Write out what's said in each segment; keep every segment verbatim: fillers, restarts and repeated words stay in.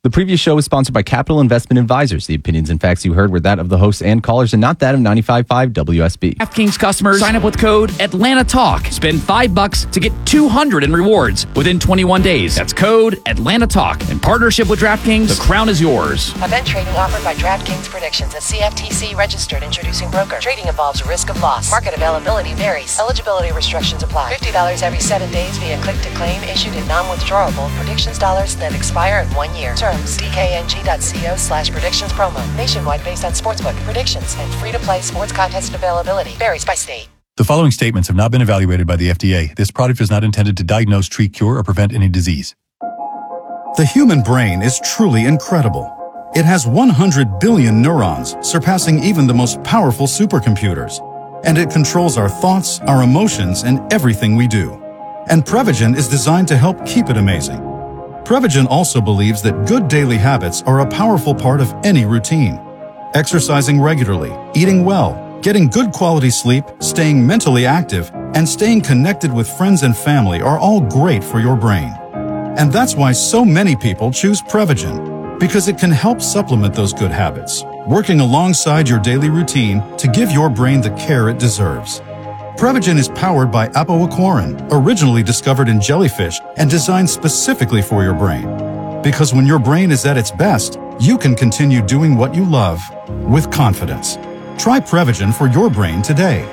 The previous show was sponsored by Capital Investment Advisors. The opinions and facts you heard were that of the hosts and callers and not that of ninety-five point five W S B. DraftKings customers sign up with code Atlanta Talk. Spend five bucks to get two hundred in rewards within twenty-one days. That's code Atlanta Talk. In partnership with DraftKings, the crown is yours. Event trading offered by DraftKings Predictions, a C F T C registered introducing broker. Trading involves risk of loss. Market availability varies. Eligibility restrictions apply. fifty dollars every seven days via click to claim, issued in non-withdrawable predictions dollars that expire in one year. Terms D K N G dot co slash predictions promo. Nationwide based on sportsbook predictions and free-to-play sports contest availability. Varies by state. The following statements have not been evaluated by the F D A. This product is not intended to diagnose, treat, cure, or prevent any disease. The human brain is truly incredible. It has one hundred billion neurons, surpassing even the most powerful supercomputers. And it controls our thoughts, our emotions, and everything we do. And Prevagen is designed to help keep it amazing. Prevagen also believes that good daily habits are a powerful part of any routine. Exercising regularly, eating well, getting good quality sleep, staying mentally active, and staying connected with friends and family are all great for your brain. And that's why so many people choose Prevagen, because it can help supplement those good habits, working alongside your daily routine to give your brain the care it deserves. Prevagen is powered by apoaquarin, originally discovered in jellyfish and designed specifically for your brain. Because when your brain is at its best, you can continue doing what you love with confidence. Try Prevagen for your brain today.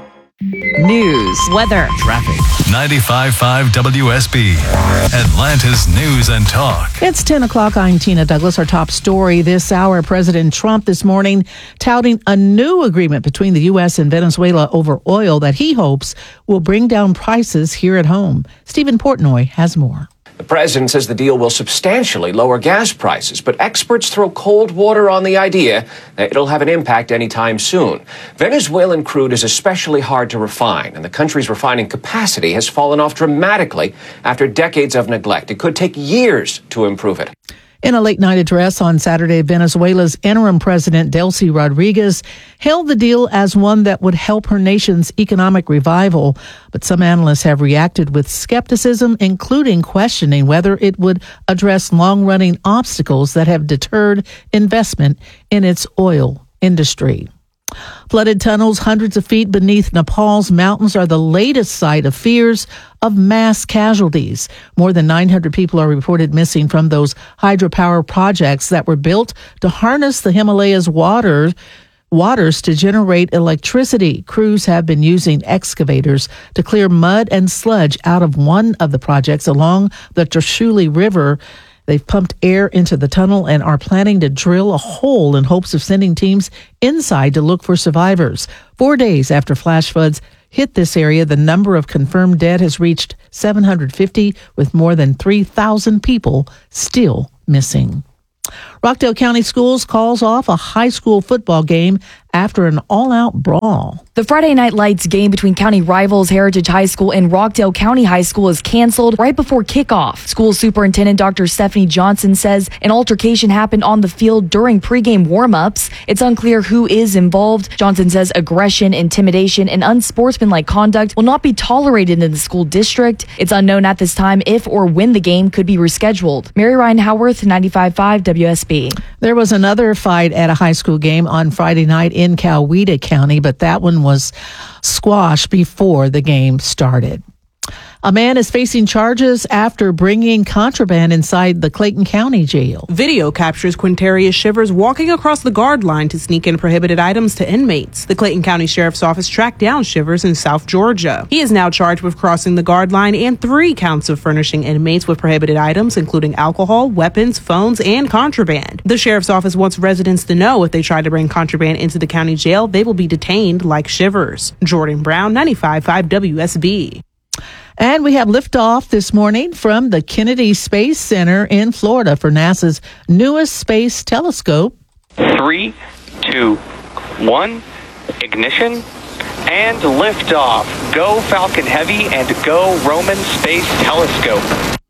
News, weather, Traffic. ninety-five point five W S B, Atlanta's News and Talk. It's ten o'clock. I'm Tina Douglas. Our top story this hour, President Trump this morning touting a new agreement between the U S and Venezuela over oil that he hopes will bring down prices here at home. Stephen Portnoy has more. The president says the deal will substantially lower gas prices, but experts throw cold water on the idea that it'll have an impact anytime soon. Venezuelan crude is especially hard to refine, and the country's refining capacity has fallen off dramatically after decades of neglect. It could take years to improve it. In a late-night address on Saturday, Venezuela's interim president, Delcy Rodriguez, hailed the deal as one that would help her nation's economic revival. But some analysts have reacted with skepticism, including questioning whether it would address long-running obstacles that have deterred investment in its oil industry. Flooded tunnels hundreds of feet beneath Nepal's mountains are the latest site of fears of mass casualties. More than nine hundred people are reported missing from those hydropower projects that were built to harness the Himalayas' water, waters to generate electricity. Crews have been using excavators to clear mud and sludge out of one of the projects along the Trishuli River. They've pumped air into the tunnel and are planning to drill a hole in hopes of sending teams inside to look for survivors. Four days after flash floods hit this area, the number of confirmed dead has reached seven hundred fifty, with more than three thousand people still missing. Rockdale County Schools calls off a high school football game after an all-out brawl. The Friday Night Lights game between county rivals Heritage High School and Rockdale County High School is canceled right before kickoff. School Superintendent Doctor Stephanie Johnson says an altercation happened on the field during pregame warm-ups. It's unclear who is involved. Johnson says aggression, intimidation, and unsportsmanlike conduct will not be tolerated in the school district. It's unknown at this time if or when the game could be rescheduled. Mary Ryan Howarth, ninety-five point five W S B. There was another fight at a high school game on Friday night in Coweta County, but that one was squashed before the game started. A man is facing charges after bringing contraband inside the Clayton County Jail. Video captures Quintarius Shivers walking across the guard line to sneak in prohibited items to inmates. The Clayton County Sheriff's Office tracked down Shivers in South Georgia. He is now charged with crossing the guard line and three counts of furnishing inmates with prohibited items, including alcohol, weapons, phones, and contraband. The Sheriff's Office wants residents to know if they try to bring contraband into the county jail, they will be detained like Shivers. Jordan Brown, ninety-five point five W S B. And we have liftoff this morning from the Kennedy Space Center in Florida for NASA's newest space telescope. Three, two, one, ignition, and liftoff. Go Falcon Heavy and go Roman Space Telescope.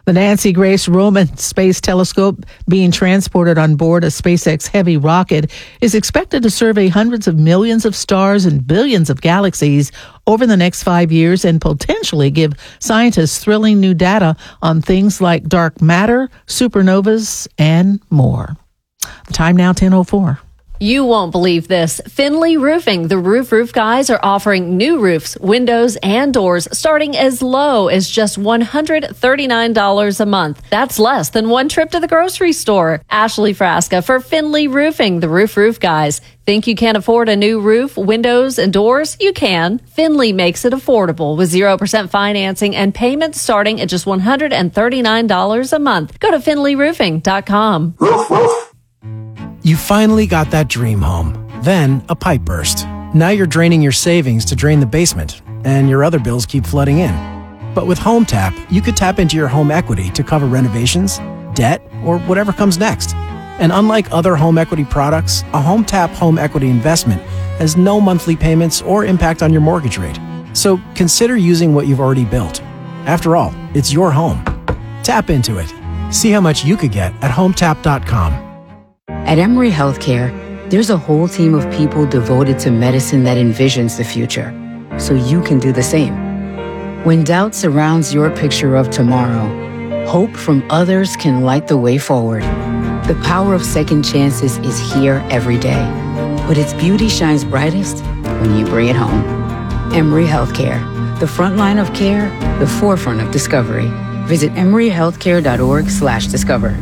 The Nancy Grace Roman Space Telescope, being transported on board a SpaceX Heavy rocket, is expected to survey hundreds of millions of stars and billions of galaxies over the next five years and potentially give scientists thrilling new data on things like dark matter, supernovas, and more. The time now, ten oh four. You won't believe this. Finley Roofing, the Roof Roof guys, are offering new roofs, windows, and doors starting as low as just one hundred thirty-nine dollars a month. That's less than one trip to the grocery store. Ashley Frasca for Finley Roofing, the Roof Roof guys. Think you can't afford a new roof, windows, and doors? You can. Finley makes it affordable with zero percent financing and payments starting at just one hundred thirty-nine dollars a month. Go to finley roofing dot com. Roof, roof. You finally got that dream home. Then a pipe burst. Now you're draining your savings to drain the basement, and your other bills keep flooding in. But with HomeTap, you could tap into your home equity to cover renovations, debt, or whatever comes next. And unlike other home equity products, a HomeTap home equity investment has no monthly payments or impact on your mortgage rate. So consider using what you've already built. After all, it's your home. Tap into it. See how much you could get at home tap dot com. At Emory Healthcare, there's a whole team of people devoted to medicine that envisions the future, so you can do the same. When doubt surrounds your picture of tomorrow, hope from others can light the way forward. The power of second chances is here every day, but its beauty shines brightest when you bring it home. Emory Healthcare, the front line of care, the forefront of discovery. Visit emory healthcare dot org slash discover.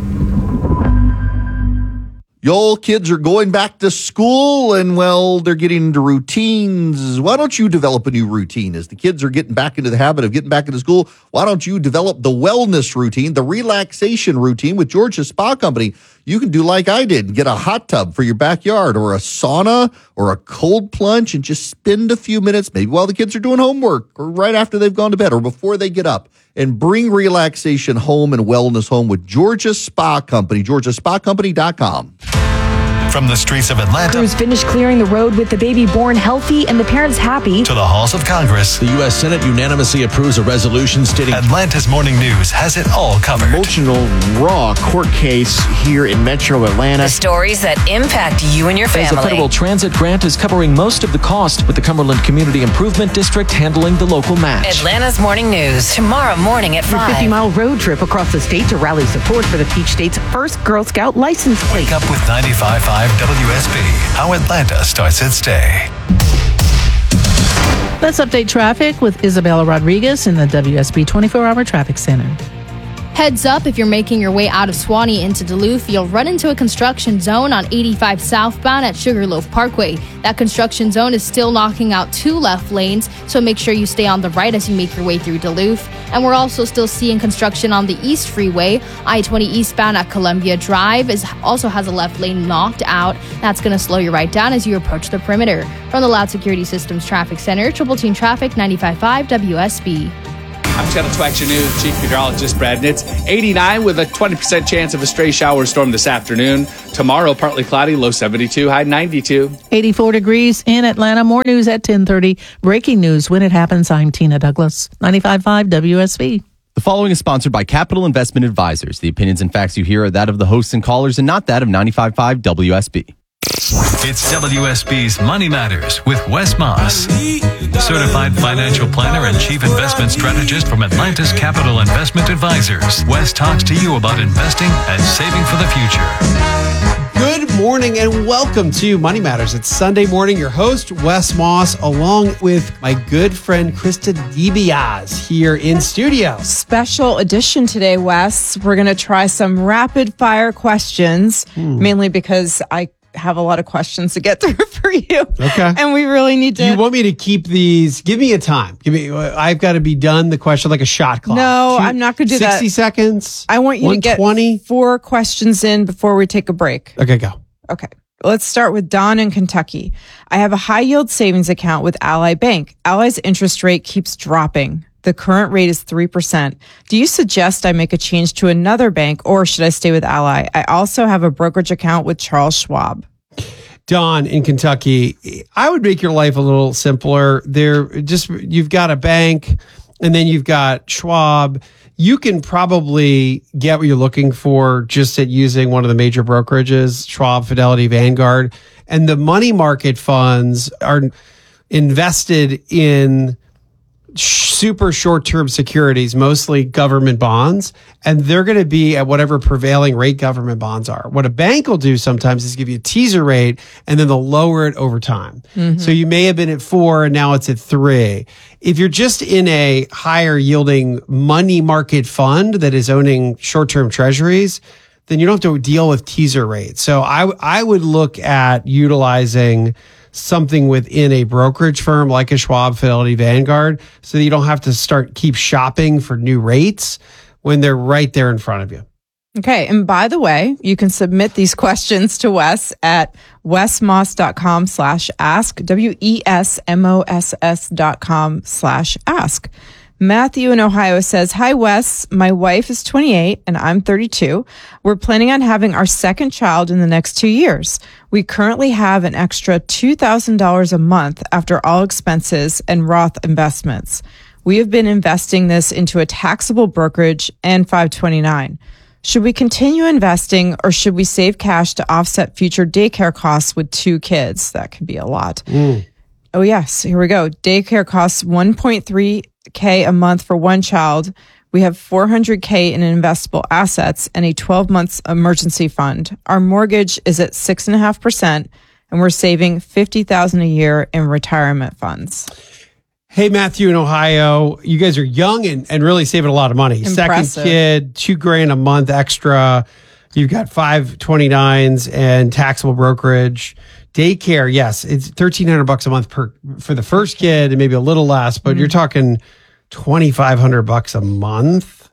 Your kids are going back to school and, well, they're getting into routines. Why don't you develop a new routine? As the kids are getting back into the habit of getting back into school, why don't you develop the wellness routine, the relaxation routine with Georgia Spa Company? You can do like I did and get a hot tub for your backyard or a sauna or a cold plunge and just spend a few minutes, maybe while the kids are doing homework or right after they've gone to bed or before they get up, and bring relaxation home and wellness home with Georgia Spa Company, georgia spa company dot com. From the streets of Atlanta Crews finished clearing the road with the baby born healthy and the parents happy. to the halls of Congress, The U S Senate unanimously approves a resolution stating Atlanta's Morning News has it all covered. Emotional, raw court case here in Metro Atlanta. The stories that impact you and your As a family. federal transit grant is covering most of the cost, with the Cumberland Community Improvement District handling the local match. Atlanta's Morning News, tomorrow morning at Your five. fifty-mile road trip across the state to rally support for the Peach State's first Girl Scout license plate. Wake up with ninety-five point five W S B, how Atlanta starts its day. Let's update traffic with Isabella Rodriguez in the W S B twenty-four hour Traffic Center. Heads up, if you're making your way out of Swanee into Duluth, you'll run into a construction zone on eighty-five southbound at Sugarloaf Parkway. That construction zone is still knocking out two left lanes, so make sure you stay on the right as you make your way through Duluth. And we're also still seeing construction on the East Freeway. I twenty eastbound at Columbia Drive is also has a left lane knocked out. That's going to slow you right down as you approach the perimeter. From the Loud Security Systems Traffic Center, Triple Team Traffic, ninety-five point five W S B. I'm Channel two Action News Chief Meteorologist Brad Nitz. eighty-nine with a twenty percent chance of a stray shower storm this afternoon. Tomorrow, partly cloudy, low seventy-two, high ninety-two. eighty-four degrees in Atlanta. More news at ten thirty. Breaking news when it happens. I'm Tina Douglas, ninety-five point five W S B. The following is sponsored by Capital Investment Advisors. The opinions and facts you hear are that of the hosts and callers and not that of ninety-five point five W S B. It's W S B's Money Matters with Wes Moss, certified financial planner and chief investment strategist from Atlanta's Capital Investment Advisors. Wes talks to you about investing and saving for the future. Good morning and welcome to Money Matters. It's Sunday morning. Your host, Wes Moss, along with my good friend, Krista DiBiase here in studio. Special edition today, Wes. We're going to try some rapid fire questions, hmm. mainly because I have a lot of questions to get through for you. Okay. And we really need to. Do you want me to keep these? Give me a time. Give me. I've got to be done the question like a shot clock. No, Two, I'm not going to do that. sixty seconds. I want you to get four questions in before we take a break. Okay, go. Okay. Let's start with Don in Kentucky. I have a high yield savings account with Ally Bank. Ally's interest rate keeps dropping. The current rate is three percent. Do you suggest I make a change to another bank or should I stay with Ally? I also have a brokerage account with Charles Schwab. Don in Kentucky, I would make your life a little simpler. There, just you've got a bank and then you've got Schwab. you can probably get what you're looking for just at using one of the major brokerages, Schwab, Fidelity, Vanguard. And the money market funds are invested in super short-term securities, mostly government bonds, and they're going to be at whatever prevailing rate government bonds are. What a bank will do sometimes is give you a teaser rate, and then they'll lower it over time. Mm-hmm. So you may have been at four, and now it's at three. If you're just in a higher yielding money market fund that is owning short-term treasuries, then you don't have to deal with teaser rates. So I, I would look at utilizing something within a brokerage firm like a Schwab, Fidelity, Vanguard, so that you don't have to start keep shopping for new rates when they're right there in front of you. Okay. And by the way, you can submit these questions to Wes at wesmoss.com slash ask, W E S M O S S dot com slash ask. Matthew in Ohio says, hi, Wes. My wife is twenty-eight and I'm thirty-two. We're planning on having our second child in the next two years. We currently have an extra two thousand dollars a month after all expenses and Roth investments. We have been investing this into a taxable brokerage and five twenty-nine. Should we continue investing or should we save cash to offset future daycare costs with two kids? That could be a lot. Mm. Oh, yes. Here we go. Daycare costs one point three K a month for one child. We have four hundred K in investable assets and a twelve months emergency fund. Our mortgage is at six and a half percent and we're saving fifty thousand a year in retirement funds. Hey, Matthew in Ohio, you guys are young and, and really saving a lot of money. Impressive. Second kid, two grand a month extra. You've got five twenty-nines and taxable brokerage. Daycare, yes, it's thirteen hundred bucks a month per for the first kid and maybe a little less, but mm-hmm. you're talking twenty-five hundred bucks a month.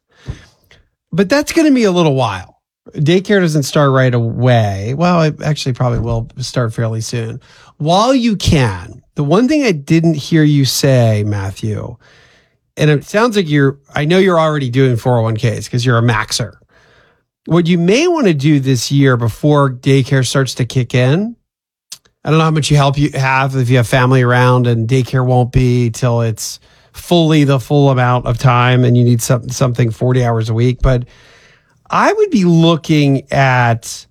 But that's going to be a little while. Daycare doesn't start right away. Well, it actually probably will start fairly soon. While you can, the one thing I didn't hear you say, Matthew, and it sounds like you're, I know you're already doing four oh one Ks because you're a maxer. What you may want to do this year before daycare starts to kick in, I don't know how much you help you have if you have family around and daycare won't be till it's fully the full amount of time and you need some, something forty hours a week. But I would be looking at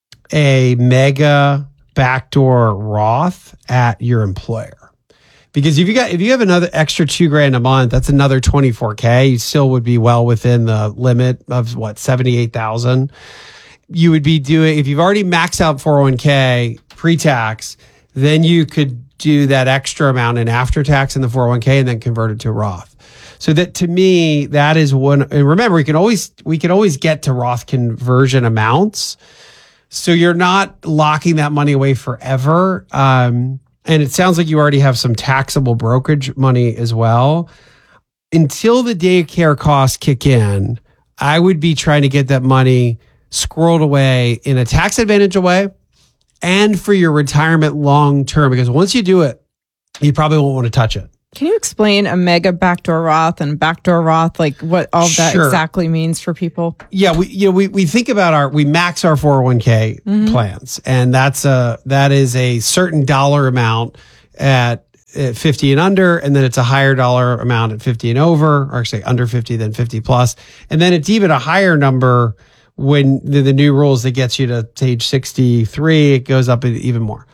a mega backdoor Roth at your employer. Because if you got if you have another extra two grand a month, that's another twenty-four K. You still would be well within the limit of what, seventy-eight thousand. You would be doing, if you've already maxed out four oh one K pre-tax, then you could do that extra amount in after tax in the four oh one K and then convert it to Roth. So that, to me, that is one. And remember, we can always we can always get to Roth conversion amounts. So you're not locking that money away forever. Um, and it sounds like you already have some taxable brokerage money as well. Until the daycare costs kick in, I would be trying to get that money squirreled away in a tax advantage way and for your retirement long term, because once you do it, you probably won't want to touch it. Can you explain a mega backdoor Roth and backdoor Roth, like what all of that Sure. exactly means for people? Yeah, we you know we we think about our we max our four oh one K Mhm. plans, and that's a that is a certain dollar amount at, at fifty and under, and then it's a higher dollar amount at fifty and over, or actually under fifty then fifty plus, and then it's even a higher number when the, the new rules that gets you to age sixty-three, it goes up even more.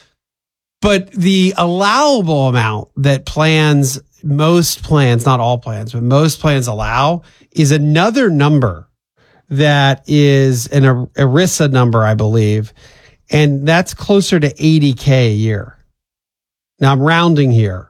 But the allowable amount that plans, most plans, not all plans, but most plans allow is another number that is an ERISA number, I believe. And that's closer to eighty K a year. Now I'm rounding here.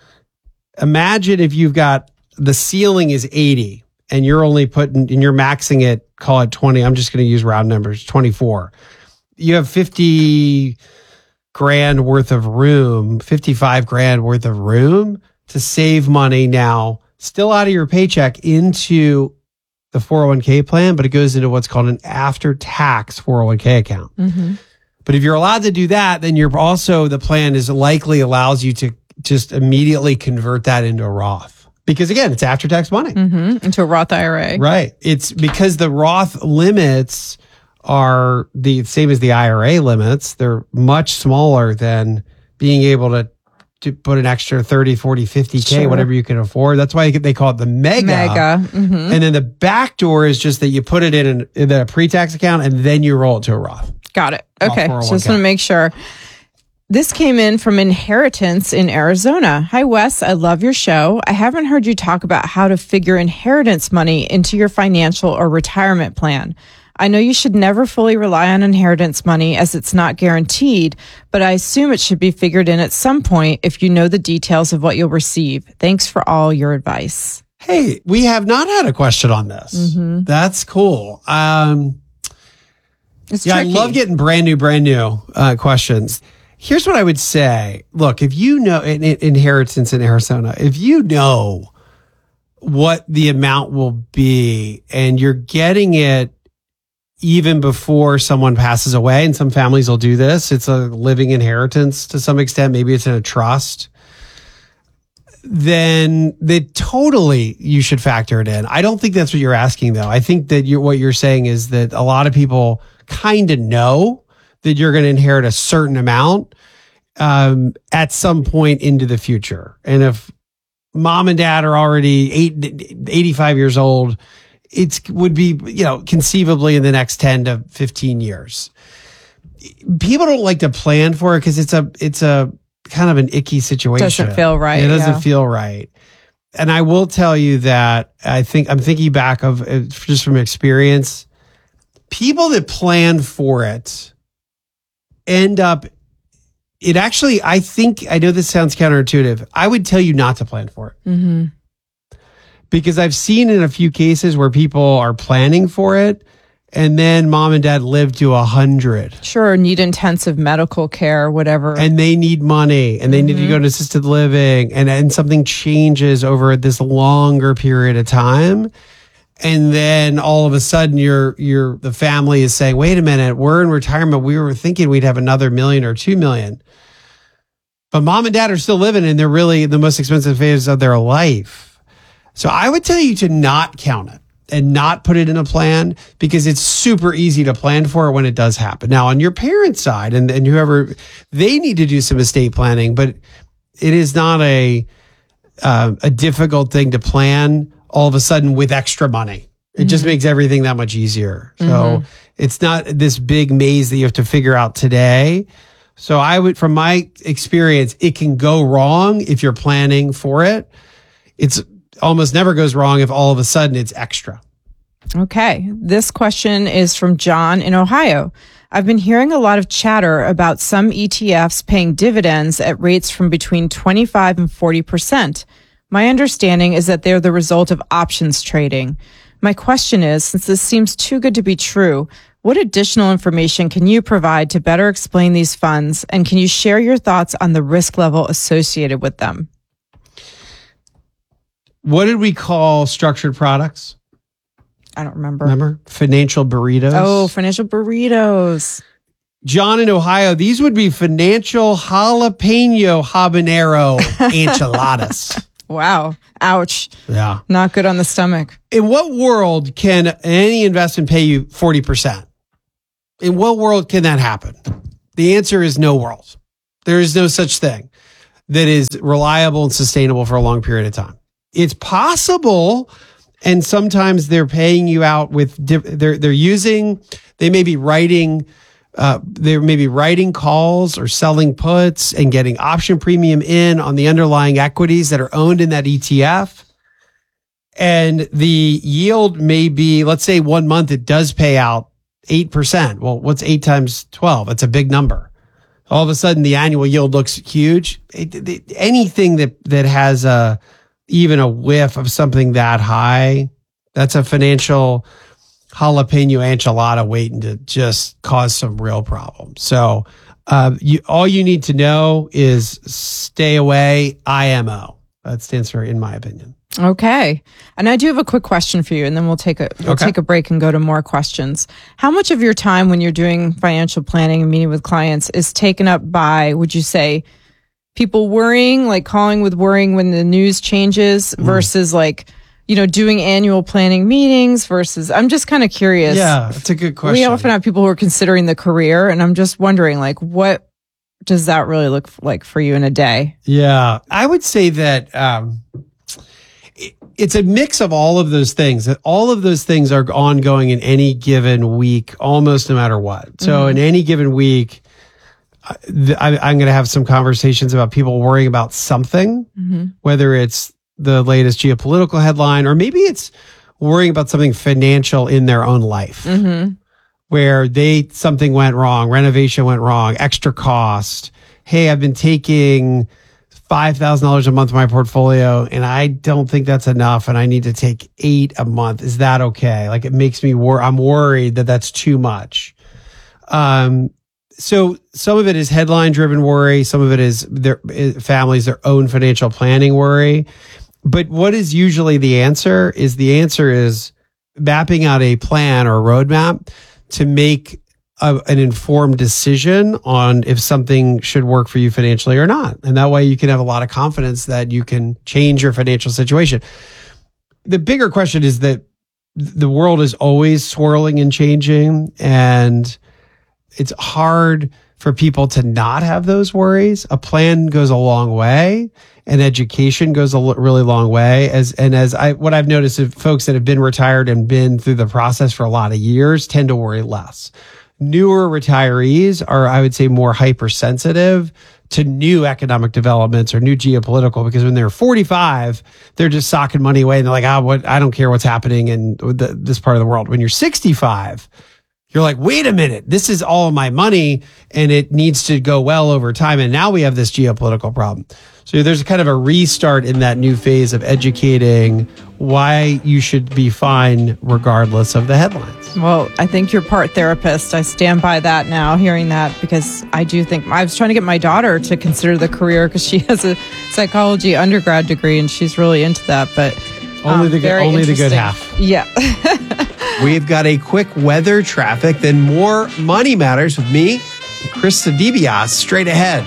Imagine if you've got, the ceiling is eighty and you're only putting, and you're maxing it, call it twenty. I'm just going to use round numbers, twenty-four. You have fifty grand worth of room, fifty-five grand worth of room to save money now, still out of your paycheck, into the four oh one K plan, but it goes into what's called an after-tax four oh one K account. Mm-hmm. But if you're allowed to do that, then you're also, the plan is likely allows you to just immediately convert that into a Roth. Because again, it's after-tax money. Mm-hmm. Into a Roth I R A. Right. It's because the Roth limits are the same as the I R A limits. They're much smaller than being able to to put an extra thirty, forty, fifty K, Sure. whatever you can afford. That's why they call it the mega. Mega. Mhm. And then the back door is just that you put it in, an, in a pre-tax account and then you roll it to a Roth. Got it. Okay. four oh one So just K. want to make sure. This came in from Inheritance in Arizona. Hi, Wes. I love your show. I haven't heard you talk about how to figure inheritance money into your financial or retirement plan. I know you should never fully rely on inheritance money as it's not guaranteed, but I assume it should be figured in at some point if you know the details of what you'll receive. Thanks for all your advice. Hey, we have not had a question on this. Mm-hmm. That's cool. Um, It's yeah, tricky. I love getting brand new, brand new uh, questions. Here's what I would say. Look, if you know in, in, inheritance in Arizona, if you know what the amount will be and you're getting it even before someone passes away, and some families will do this, it's a living inheritance to some extent, maybe it's in a trust, then they totally you should factor it in. I don't think that's what you're asking though. I think that you're, what you're saying is that a lot of people kind of know that you're going to inherit a certain amount um, at some point into the future. And if mom and dad are already eight, eighty-five years old, it would be, you know, conceivably in the next ten to fifteen years. People don't like to plan for it because it's a, it's a kind of an icky situation. Doesn't feel right, It doesn't yeah. feel right. And I will tell you that I think I'm thinking back of uh, just from experience, people that plan for it end up, it actually, I think, I know this sounds counterintuitive. I would tell you not to plan for it. Mm-hmm. Because I've seen in a few cases where people are planning for it and then mom and dad live to a hundred. Sure, need intensive medical care, whatever. And they need money and they need to go to assisted living and, and something changes over this longer period of time. And then all of a sudden you're, you're, the family is saying, wait a minute, we're in retirement. We were thinking we'd have another million or two million. But mom and dad are still living and they're really in the most expensive phase of their life. So I would tell you to not count it and not put it in a plan because it's super easy to plan for it when it does happen. Now on your parents' side and, and whoever, they need to do some estate planning, but it is not a, uh, a difficult thing to plan all of a sudden with extra money. It just makes everything that much easier. So Mhm. it's not this big maze that you have to figure out today. So I would, from my experience, it can go wrong if you're planning for it. It's almost never goes wrong if all of a sudden it's extra. Okay. This question is from John in Ohio. I've been hearing a lot of chatter about some E T Fs paying dividends at rates from between twenty-five and forty percent. My understanding is that they're the result of options trading. My question is, since this seems too good to be true, what additional information can you provide to better explain these funds? And can you share your thoughts on the risk level associated with them? What did we call structured products? I don't remember. Remember? Financial burritos. Oh, financial burritos. John in Ohio, these would be financial jalapeno habanero enchiladas. Wow. Ouch. Yeah. Not good on the stomach. In what world can any investment pay you forty percent? In what world can that happen? The answer is no world. There is no such thing that is reliable and sustainable for a long period of time. It's possible, and sometimes they're paying you out with diff- they're they're using they may be writing uh, they may be writing calls or selling puts and getting option premium in on the underlying equities that are owned in that E T F. And the yield may be, let's say one month it does pay out eight percent. Well, what's eight times twelve? That's a big number. All of a sudden the annual yield looks huge. It, it, anything that, that has a, even a whiff of something that high, that's a financial jalapeno enchilada waiting to just cause some real problems. So, uh, you, all you need to know is stay away, I M O. That stands for, in my opinion. Okay. And I do have a quick question for you, and then we'll take a we'll Okay. take a break and go to more questions. How much of your time when you're doing financial planning and meeting with clients is taken up by, would you say, people worrying, like calling with worrying when the news changes versus like, you know, doing annual planning meetings versus, I'm just kind of curious. Yeah, that's a good question. We often have people who are considering the career, and I'm just wondering, like, what does that really look like for you in a day? Yeah, I would say that um, it, it's a mix of all of those things. That all of those things are ongoing in any given week, almost no matter what. So Mhm. in any given week, I, I'm going to have some conversations about people worrying about something, Mhm. whether it's the latest geopolitical headline or maybe it's worrying about something financial in their own life. Mm-hmm. Where they something went wrong, renovation went wrong, extra cost. Hey, I've been taking five thousand dollars a month of my portfolio and I don't think that's enough and I need to take eight a month. Is that okay? Like it makes me wor- I'm worried that that's too much. Um, so some of it is headline driven worry. Some of it is their is families, their own financial planning worry. But what is usually the answer is the answer is mapping out a plan or a roadmap to make a, an informed decision on if something should work for you financially or not. And that way you can have a lot of confidence that you can change your financial situation. The bigger question is that the world is always swirling and changing, and it's hard for people to not have those worries. A plan goes a long way, and education goes a l- really long way. As and as I what I've noticed is folks that have been retired and been through the process for a lot of years tend to worry less. Newer retirees are, I would say, more hypersensitive to new economic developments or new geopolitical, because when they're forty-five, they're just socking money away and they're like, ah, oh, what? I don't care what's happening in the, this part of the world. When you're sixty-five, you're like, wait a minute, this is all my money and it needs to go well over time. And now we have this geopolitical problem. So there's kind of a restart in that new phase of educating why you should be fine regardless of the headlines. Well, I think you're part therapist. I stand by that now, hearing that, because I do think I was trying to get my daughter to consider the career because she has a psychology undergrad degree and she's really into that. But um, only the good, very only the good interesting. half. Yeah. We've got a quick weather, traffic, then more Money Matters with me, Chris DeBiase, straight ahead.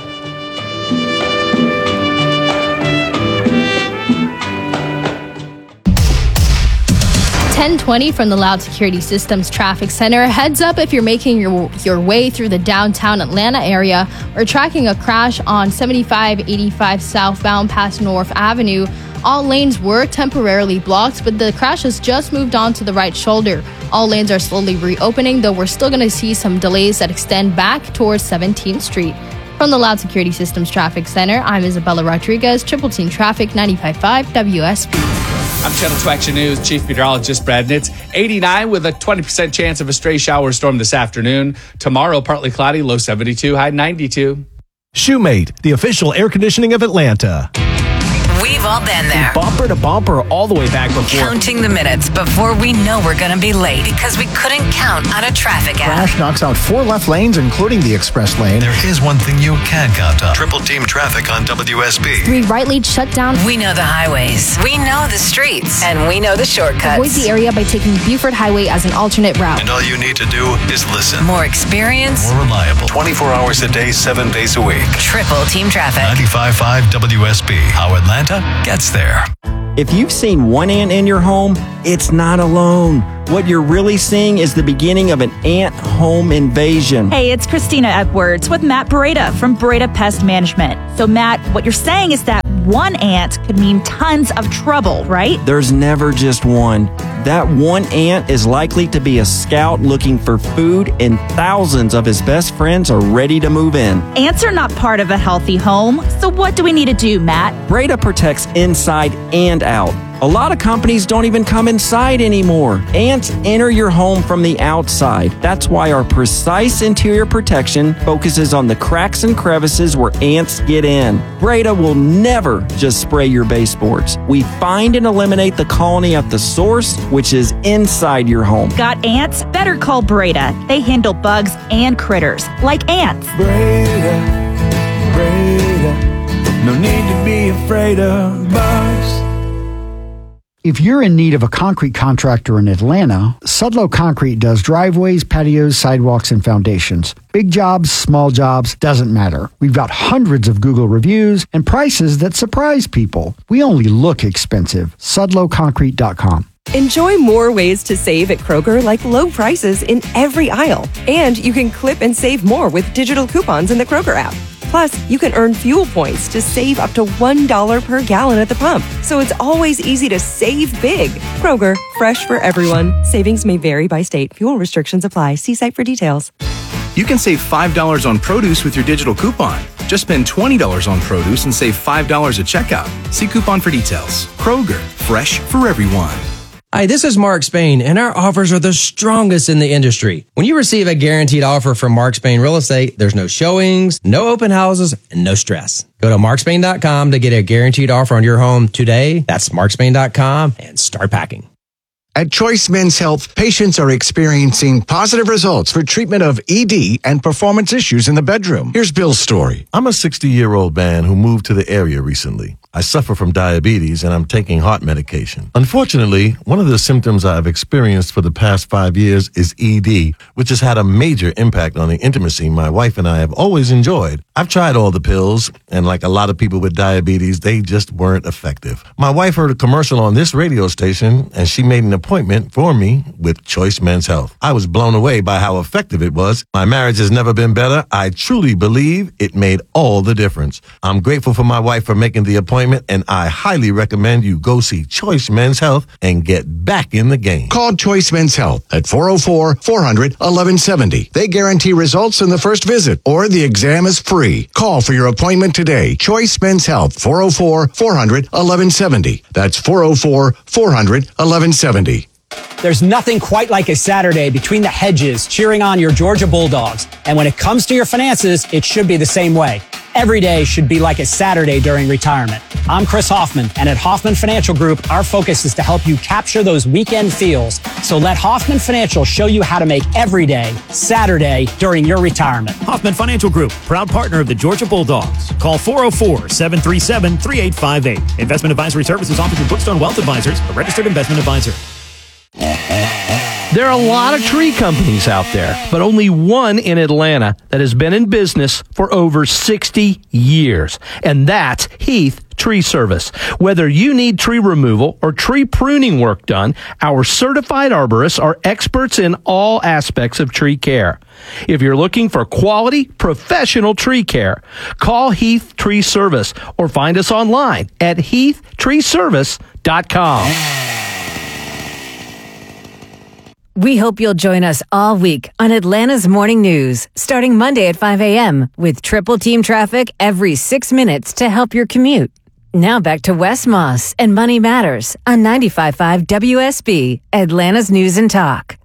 ten twenty from the Loud Security Systems Traffic Center. Heads up if you're making your your way through the downtown Atlanta area or tracking a crash on seventy-five eighty-five southbound past North Avenue. All lanes were temporarily blocked, but the crash has just moved on to the right shoulder. All lanes are slowly reopening, though we're still going to see some delays that extend back towards seventeenth Street. From the Loud Security Systems Traffic Center, I'm Isabella Rodriguez, Triple Team Traffic, ninety-five point five W S B. I'm Channel two Action News Chief Meteorologist Brad Nitz. eighty-nine with a twenty percent chance of a stray shower storm this afternoon. Tomorrow, partly cloudy, low seventy-two, high ninety-two. Shoemate, the official air conditioning of Atlanta. We've all been there. Bumper to bumper all the way back before. Counting the minutes before we know we're going to be late because we couldn't count on a traffic app. Crash knocks out four left lanes, including the express lane. There is one thing you can count on. Triple Team Traffic on W S B. Three right lanes shut down. We know the highways. We know the streets. And we know the shortcuts. Avoid the area by taking Buford Highway as an alternate route. And all you need to do is listen. More experience. More reliable. twenty-four hours a day, seven days a week. Triple Team Traffic. ninety-five point five W S B. How Atlanta gets there. If you've seen one ant in your home, it's not alone. What you're really seeing is the beginning of an ant home invasion. Hey, it's Christina Edwards with Matt Beretta from Beretta Pest Management. So, Matt, what you're saying is that one ant could mean tons of trouble, right? There's never just one. That one ant is likely to be a scout looking for food, and thousands of his best friends are ready to move in. Ants are not part of a healthy home, so what do we need to do, Matt? Breda protects inside and out. A lot of companies don't even come inside anymore. Ants enter your home from the outside. That's why our precise interior protection focuses on the cracks and crevices where ants get in. Breda will never just spray your baseboards. We find and eliminate the colony at the source, which is inside your home. Got ants? Better call Breda. They handle bugs and critters, like ants. Breda, Breda, no need to be afraid of bugs. If you're in need of a concrete contractor in Atlanta, Sudlow Concrete does driveways, patios, sidewalks, and foundations. Big jobs, small jobs, doesn't matter. We've got hundreds of Google reviews and prices that surprise people. We only look expensive. Sudlow Concrete dot com. Enjoy more ways to save at Kroger, like low prices in every aisle. And you can clip and save more with digital coupons in the Kroger app. Plus, you can earn fuel points to save up to one dollar per gallon at the pump. So it's always easy to save big. Kroger, fresh for everyone. Savings may vary by state. Fuel restrictions apply. See site for details. You can save five dollars on produce with your digital coupon. Just spend twenty dollars on produce and save five dollars at checkout. See coupon for details. Kroger, fresh for everyone. Hi, this is Mark Spain, and our offers are the strongest in the industry. When you receive a guaranteed offer from Mark Spain Real Estate, there's no showings, no open houses, and no stress. Go to mark spain dot com to get a guaranteed offer on your home today. That's mark spain dot com and start packing. At Choice Men's Health, patients are experiencing positive results for treatment of E D and performance issues in the bedroom. Here's Bill's story. I'm a sixty-year-old man who moved to the area recently. I suffer from diabetes and I'm taking heart medication. Unfortunately, one of the symptoms I've experienced for the past five years is E D, which has had a major impact on the intimacy my wife and I have always enjoyed. I've tried all the pills, and like a lot of people with diabetes, they just weren't effective. My wife heard a commercial on this radio station, and she made an appointment for me with Choice Men's Health. I was blown away by how effective it was. My marriage has never been better. I truly believe it made all the difference. I'm grateful for my wife for making the appointment, and I highly recommend you go see Choice Men's Health and get back in the game. Call Choice Men's Health at four oh four, four hundred, eleven seventy. They guarantee results in the first visit, or the exam is free. Call for your appointment today. Choice Men's Health, four oh four, four hundred, eleven seventy. That's four oh four, four hundred, eleven seventy. There's nothing quite like a Saturday between the hedges cheering on your Georgia Bulldogs. And when it comes to your finances, it should be the same way. Every day should be like a Saturday during retirement. I'm Chris Hoffman, and at Hoffman Financial Group, our focus is to help you capture those weekend feels. So let Hoffman Financial show you how to make every day Saturday during your retirement. Hoffman Financial Group, proud partner of the Georgia Bulldogs. Call four oh four, seven three seven, three eight five eight. Investment advisory services offered through Brookstone Wealth Advisors, a registered investment advisor. There are a lot of tree companies out there, but only one in Atlanta that has been in business for over sixty years, and that's Heath Tree Service. Whether you need tree removal or tree pruning work done, our certified arborists are experts in all aspects of tree care. If you're looking for quality, professional tree care, call Heath Tree Service or find us online at heath tree service dot com. We hope you'll join us all week on Atlanta's Morning News, starting Monday at five a.m. with triple team traffic every six minutes to help your commute. Now back to Wes Moss and Money Matters on ninety-five point five W S B, Atlanta's News and Talk.